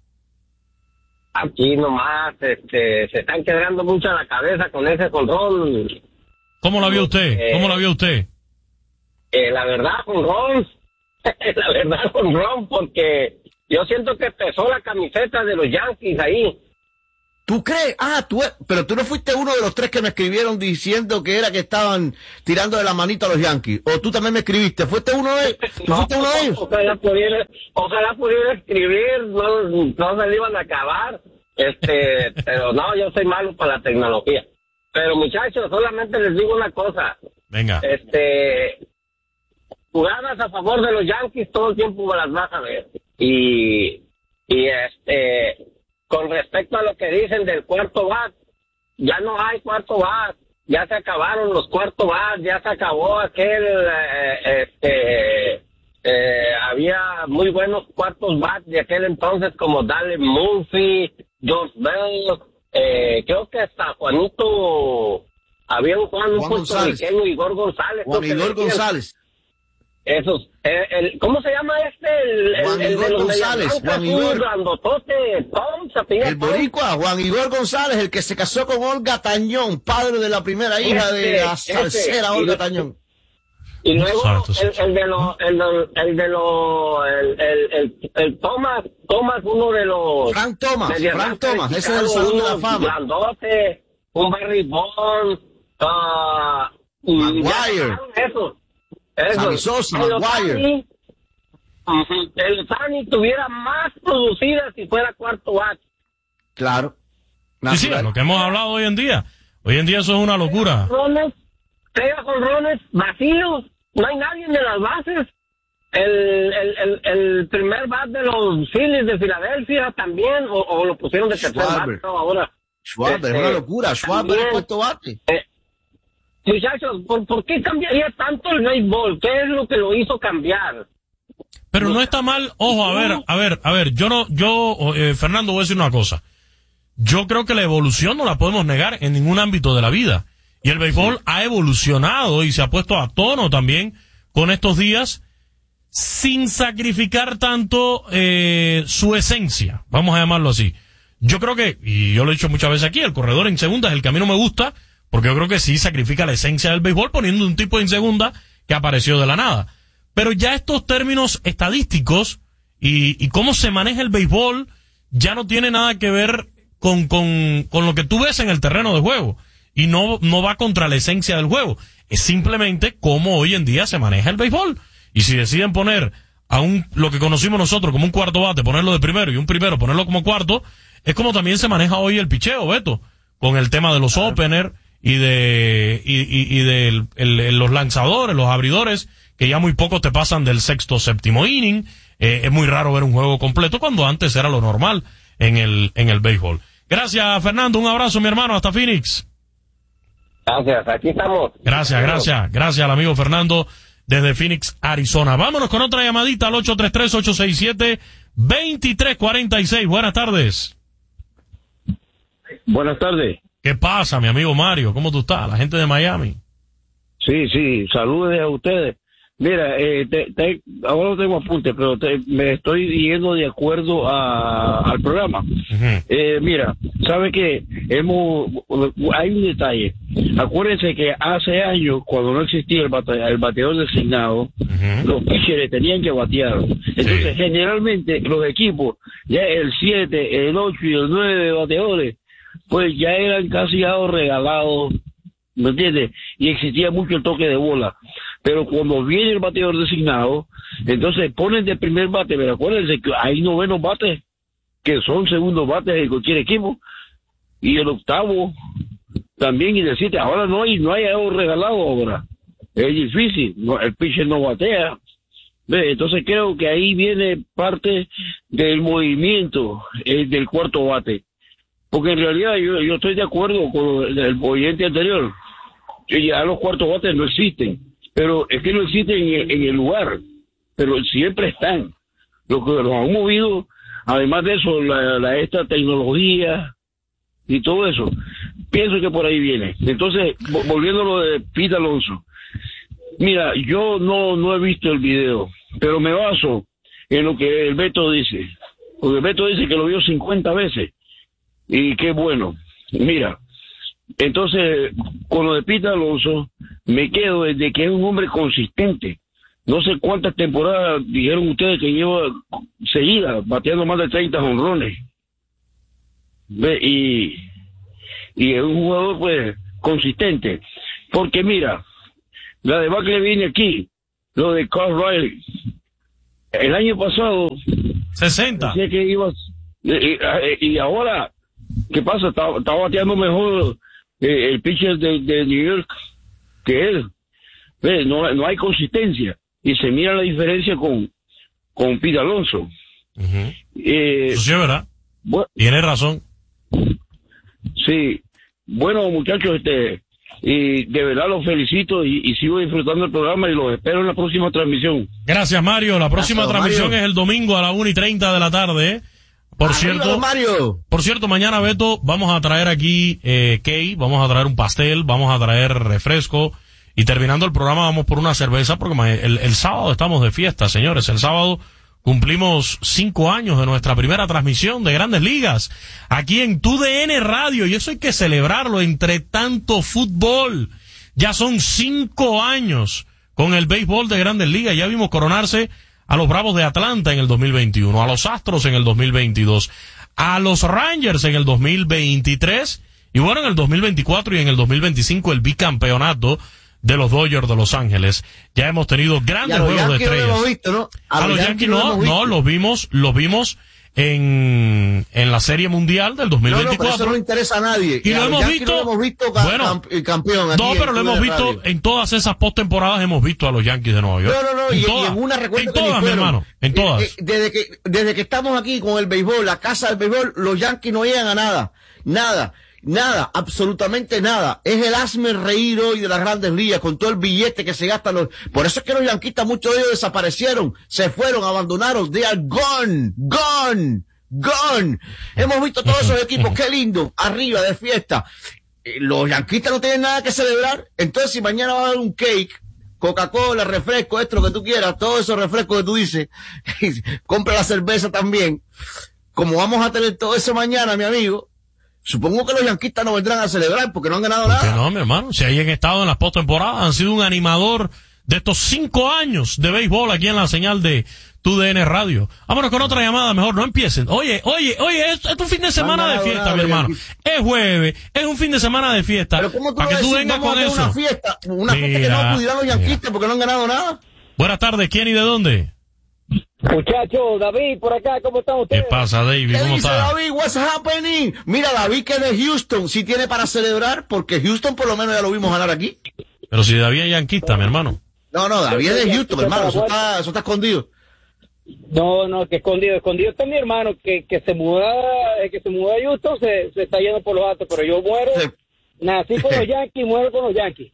Speaker 17: Aquí nomás, este, se están quebrando mucho la cabeza con ese control.
Speaker 1: ¿Cómo la vio usted?
Speaker 17: Eh,
Speaker 1: ¿Cómo la vio usted?
Speaker 17: Eh, la verdad, con Ron, la verdad, con Ron, porque yo siento que pesó la camiseta de los Yankees ahí.
Speaker 2: ¿Tú crees? Ah, tú, pero tú no fuiste uno de los tres que me escribieron diciendo que era que estaban tirando de la manita a los Yankees. O tú también me escribiste. ¿Fuiste uno de, ¿tú
Speaker 17: no,
Speaker 2: fuiste uno de ellos?
Speaker 17: Ojalá pudiera, ojalá pudiera escribir, no, no se le iban a acabar. Este, pero no, yo soy malo para la tecnología. Pero muchachos, solamente les digo una cosa.
Speaker 1: Venga.
Speaker 17: Este, jugadas a favor de los Yankees todo el tiempo las vas a ver. Y, y este, con respecto a lo que dicen del cuarto bat, ya no hay cuarto bat, ya se acabaron los cuarto bat, ya se acabó aquel, eh, este, eh, había muy buenos cuartos bat de aquel entonces como Dale Murphy, George Bell, eh, creo que hasta Juanito, había un Juan, un puertorriqueño, Igor González.
Speaker 2: Juan Igor González.
Speaker 17: Esos, eh, el, ¿cómo se llama este? El,
Speaker 2: Juan
Speaker 17: el,
Speaker 2: Igor
Speaker 17: el de los
Speaker 2: González, Juan Igor.
Speaker 17: Grandotote, Tom, se apellida
Speaker 2: El
Speaker 17: Tom.
Speaker 2: boricua, Juan Igor González, el que se casó con Olga Tañón, padre de la primera hija
Speaker 17: Este,
Speaker 2: de la
Speaker 17: ese,
Speaker 2: salsera
Speaker 17: y
Speaker 2: Olga
Speaker 17: lo-
Speaker 2: Tañón.
Speaker 17: Y luego el, el de los, el, de- el de los, el, el, el, el Thomas, Thomas, uno de los...
Speaker 2: Frank Thomas,
Speaker 17: de
Speaker 2: Frank
Speaker 17: Atlanta,
Speaker 2: Thomas,
Speaker 17: de
Speaker 2: ese es el
Speaker 17: Chicago,
Speaker 2: Salón de la
Speaker 17: uno
Speaker 2: Fama.
Speaker 17: Grandote, un Barry Bonds, ah, y
Speaker 2: Maguire.
Speaker 17: ya sacaron Eso, eso.
Speaker 2: Sammy Sosa,
Speaker 17: El
Speaker 2: Maguire.
Speaker 17: Otani, ujú, el Otani tuviera más producida si fuera cuarto bat.
Speaker 2: Claro.
Speaker 1: Sí, sí, lo que hemos hablado hoy en día. Hoy en día eso es una locura.
Speaker 17: Rones, pega con rones vacíos, no hay nadie en las bases. El, el, el, el primer bat de los Phillies de Filadelfia también, o, o lo pusieron de tercer
Speaker 2: Schwarber.
Speaker 17: bat, no, ahora.
Speaker 2: Schwarber, es
Speaker 17: Este,
Speaker 2: una locura. Schwarber
Speaker 17: también,
Speaker 2: es cuarto bate.
Speaker 17: eh, muchachos, ¿por, ¿por qué cambiaría tanto el béisbol? ¿Qué es lo que lo hizo cambiar?
Speaker 1: Pero no está mal, ojo, a ver, a ver, a ver, yo no, yo, eh, Fernando, voy a decir una cosa. yo creo que la evolución no la podemos negar en ningún ámbito de la vida. Y el béisbol sí. ha evolucionado y se ha puesto a tono también con estos días, sin sacrificar tanto eh, su esencia, vamos a llamarlo así. Yo creo que, y yo lo he dicho muchas veces aquí, el corredor en segunda es el que a mí no me gusta, porque yo creo que sí sacrifica la esencia del béisbol poniendo un tipo en segunda que apareció de la nada. Pero ya estos términos estadísticos y, y cómo se maneja el béisbol ya no tiene nada que ver con, con, con lo que tú ves en el terreno de juego. Y no, no va contra la esencia del juego. Es simplemente cómo hoy en día se maneja el béisbol. Y si deciden poner a un, lo que conocimos nosotros como un cuarto bate, ponerlo de primero y un primero ponerlo como cuarto, es como también se maneja hoy el picheo, Beto, con el tema de los claro. openers y de, y, y, y de el, el, los lanzadores, los abridores, que ya muy pocos te pasan del sexto, séptimo inning. Eh, es muy raro ver un juego completo cuando antes era lo normal en el, en el béisbol. Gracias, Fernando. Un abrazo, mi hermano. Hasta Phoenix.
Speaker 17: Gracias. Aquí estamos.
Speaker 1: Gracias, gracias. Gracias al amigo Fernando desde Phoenix, Arizona. Vámonos con otra llamadita al ocho tres tres, ocho seis siete, dos tres cuatro seis. Buenas tardes.
Speaker 18: Buenas tardes.
Speaker 1: ¿Qué pasa, mi amigo Mario? ¿Cómo tú estás? La gente de Miami.
Speaker 18: Sí, sí, saludos a ustedes. Mira, eh, te, te, ahora no tengo apunte, pero te, me estoy yendo de acuerdo a, al programa. Uh-huh. Eh, mira, ¿sabe qué? Hemos, hay un detalle. Acuérdense que hace años, cuando no existía el, bate, el bateador designado, uh-huh. los pitchers tenían que batear. Entonces, sí. generalmente, los equipos, ya el siete, el ocho y el nueve bateadores, pues ya eran casi algo regalados, ¿me entiendes? Y existía mucho el toque de bola. Pero cuando viene el bateador designado, entonces ponen de primer bate, pero acuérdense que hay novenos bates que son segundos bates de cualquier equipo, y el octavo también, y el siete. Ahora no hay, no hay algo regalado ahora. Es difícil, no, el pitcher no batea. ¿Ve? Entonces creo que ahí viene parte del movimiento eh, del cuarto bate. Porque en realidad yo, yo estoy de acuerdo con el, el oyente anterior. Ya los cuartos bates no existen. Pero es que no existen en, en el lugar, pero siempre están. Lo que los han movido, además de eso, la, la esta tecnología y todo eso, pienso que por ahí viene. Entonces, volviendo a lo de Pete Alonso, mira, yo no, no he visto el video, pero me baso en lo que el Beto dice. Porque el Beto dice que lo vio cincuenta veces, y qué bueno. Mira, entonces, con lo de Pete Alonso, me quedo desde que es un hombre consistente. No sé cuántas temporadas dijeron ustedes que lleva seguidas bateando más de treinta jonrones. Y, y es un jugador, pues, consistente. Porque mira, la debacle viene aquí, lo de Carl Riley. El año pasado,
Speaker 1: sesenta.
Speaker 18: Decía que iba, y, y ahora, ¿qué pasa? Está, está bateando mejor eh, el pitcher de, de New York que él. ¿Ves? No, no hay consistencia. Y se mira la diferencia con, con Pete Alonso.
Speaker 1: Uh-huh.
Speaker 18: Eh,
Speaker 1: Eso sí es verdad. Bueno, tiene razón.
Speaker 18: Sí. Bueno, muchachos, este, y de verdad los felicito y, y sigo disfrutando el programa y los espero en la próxima transmisión.
Speaker 1: Gracias, Mario. La próxima Gracias, transmisión Mario. Es el domingo a la una y treinta de la tarde, ¿eh? Por Arriba, cierto,
Speaker 2: Mario.
Speaker 1: Por cierto, mañana, Beto, vamos a traer aquí eh, cake, vamos a traer un pastel, vamos a traer refresco y terminando el programa vamos por una cerveza porque el, el sábado estamos de fiesta, señores. El sábado cumplimos cinco años de nuestra primera transmisión de Grandes Ligas aquí en T U D N Radio y eso hay que celebrarlo entre tanto fútbol. Ya son cinco años con el béisbol de Grandes Ligas. Ya vimos coronarse a los Bravos de Atlanta en el dos mil veintiuno, a los Astros en el dos mil veintidós, a los Rangers en el dos mil veintitrés y bueno, en el dos mil veinticuatro y en el dos mil veinticinco el bicampeonato de los Dodgers de Los Ángeles. Ya hemos tenido grandes juegos de estrellas.
Speaker 2: No hemos visto, ¿no?
Speaker 1: A, a los Yankees no, no, los vimos, los vimos en, en la Serie Mundial del dos mil veinticuatro.
Speaker 2: No, no, pero eso no interesa a nadie.
Speaker 1: Y, y lo hemos visto,
Speaker 2: lo hemos visto ca
Speaker 1: bueno,
Speaker 2: campeón. Aquí
Speaker 1: no, pero lo hemos visto radio. En todas esas postemporadas hemos visto a los Yankees de Nueva York.
Speaker 2: No, no, no,
Speaker 1: en
Speaker 2: y,
Speaker 1: todas,
Speaker 2: y en una recuerda
Speaker 1: en todas, mi hermano, en todas.
Speaker 2: Eh, eh, desde que, desde que estamos aquí con el béisbol, la casa del béisbol, los Yankees no llegan a nada. Nada. Nada, absolutamente nada. Es el hazme reír hoy de las Grandes Ligas con todo el billete que se gastan los... Por eso es que los yanquistas, muchos de ellos desaparecieron, se fueron, abandonaron. They are gone, gone, gone. Hemos visto todos esos equipos, qué lindo, arriba de fiesta. Los yanquistas no tienen nada que celebrar, entonces si mañana va a haber un cake, Coca-Cola, refresco, esto, lo que tú quieras, todos esos refrescos que tú dices, compra la cerveza también. Como vamos a tener todo eso mañana, mi amigo, supongo que los yanquistas no vendrán a celebrar porque no han ganado nada.
Speaker 1: No, mi hermano, si hayan estado en las postemporadas, han sido un animador de estos cinco años de béisbol aquí en la señal de Tu D N Radio. Vámonos con otra llamada, mejor no empiecen. Oye, oye, oye, es, es un fin de semana de fiesta, nada, mi hermano. Es jueves, es un fin de semana de fiesta.
Speaker 2: Pero ¿cómo tú
Speaker 1: para que tú vengas con eso?
Speaker 2: Una fiesta, una mira, fiesta que no pudieran los yanquistas porque no han ganado nada.
Speaker 1: Buenas tardes, ¿quién y de dónde?
Speaker 19: Muchachos, David, por acá, ¿cómo están ustedes?
Speaker 1: ¿Qué pasa, David?
Speaker 2: ¿Qué
Speaker 1: ¿Cómo
Speaker 2: dice
Speaker 1: está?
Speaker 2: David? What's happening? Mira, David que es de Houston, sí tiene para celebrar, porque Houston por lo menos ya lo vimos ganar aquí.
Speaker 1: Pero si David es yanquista, mi hermano.
Speaker 2: No, no, David es de Houston, hermano, eso está, eso está escondido.
Speaker 19: No, no, que escondido, escondido está mi hermano, que, que se muda, que se muda a Houston, se, se está yendo por los altos, pero yo muero, sí. Nací con los Yankees, muero con los Yankees.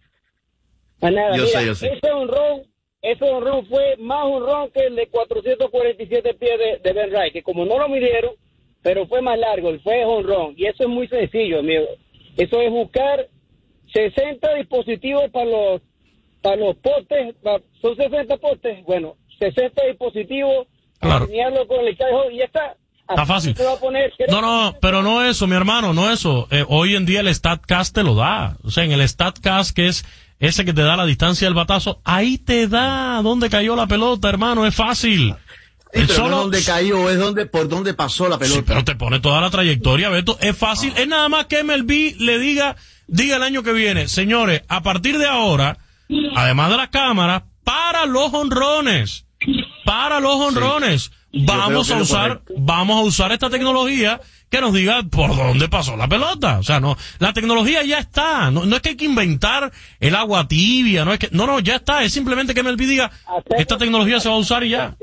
Speaker 19: A nada,
Speaker 2: yo
Speaker 19: mira,
Speaker 2: sé, yo sé.
Speaker 19: ese honrón, ese honrón fue más honrón que el de cuatrocientos cuarenta y siete pies de, de Ben Wright, que como no lo midieron, pero fue más largo, fue honrón, y eso es muy sencillo, amigo. Eso es buscar sesenta dispositivos para los, para los postes, para, son sesenta postes, bueno, sesenta dispositivos,
Speaker 1: claro.
Speaker 19: Alinearlo con el cajón y ya está.
Speaker 1: Está fácil.
Speaker 19: Se va a poner,
Speaker 1: no, no, pero no eso, mi hermano, no eso. Eh, hoy en día el StatCast te lo da. O sea, en el StatCast, que es ese que te da la distancia del batazo, ahí te da dónde cayó la pelota, hermano, es fácil.
Speaker 2: Sí, pero solo, no es donde cayó, es donde, por donde pasó la pelota.
Speaker 1: Sí, pero te pone toda la trayectoria, Beto. Es fácil, ah. Es nada más que M L B le diga, diga el año que viene, señores, a partir de ahora, además de las cámaras, para los honrones. Para los honrones, sí. vamos a usar, vamos a usar esta tecnología que nos diga por dónde pasó la pelota. O sea, no, la tecnología ya está. No, no es que hay que inventar el agua tibia, no es que, no, no, ya está. Es simplemente que M L B diga, esta tecnología se va a usar y ya.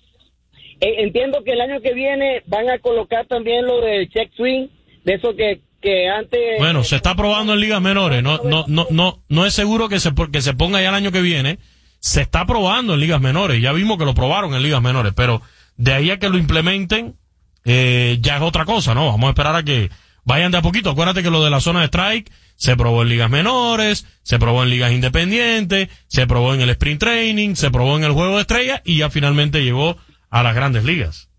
Speaker 19: Entiendo que el año que viene van a colocar también lo del check swing, de eso que, que antes.
Speaker 1: Bueno, se está probando en ligas menores. No, no, no, no, no es seguro que se, que se ponga ya el año que viene. Se está probando en ligas menores, ya vimos que lo probaron en ligas menores, pero de ahí a que lo implementen, eh, ya es otra cosa, ¿no? Vamos a esperar a que vayan de a poquito. Acuérdate que lo de la zona de strike se probó en ligas menores, se probó en ligas independientes, se probó en el sprint training, se probó en el juego de estrellas y ya finalmente llegó a las grandes ligas.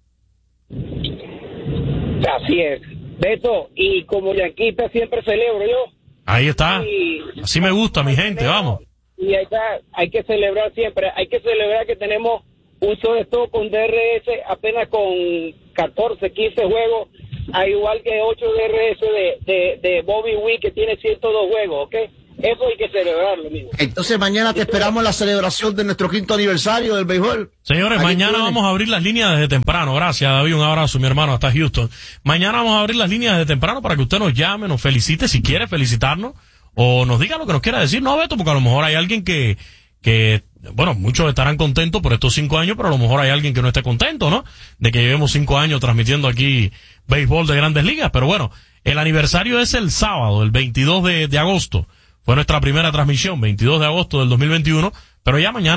Speaker 19: Así es, Beto, y como yanquista siempre celebro yo.
Speaker 1: Ahí está,
Speaker 19: y,
Speaker 1: así me gusta mi gente, vamos.
Speaker 19: Y hay, hay que celebrar siempre, hay que celebrar que tenemos un shortstop con D R S apenas con catorce, quince juegos, a igual que ocho D R S de, de, de Bobby Witt que tiene ciento dos juegos, ¿ok? Eso hay que celebrarlo, amigo.
Speaker 2: Entonces mañana te esperamos la celebración de nuestro quinto aniversario del béisbol.
Speaker 1: Señores, mañana vamos a abrir las líneas desde temprano. Gracias, David, un abrazo, mi hermano, hasta Houston. Mañana vamos a abrir las líneas desde temprano para que usted nos llame, nos felicite, si quiere felicitarnos, o nos diga lo que nos quiera decir. No, Beto, porque a lo mejor hay alguien que, que, bueno, muchos estarán contentos por estos cinco años, pero a lo mejor hay alguien que no esté contento, ¿no? De que llevemos cinco años transmitiendo aquí béisbol de Grandes Ligas. Pero bueno, el aniversario es el sábado, el veintidós de, de agosto. Fue nuestra primera transmisión, veintidós de agosto del dos mil veintiuno, pero ya mañana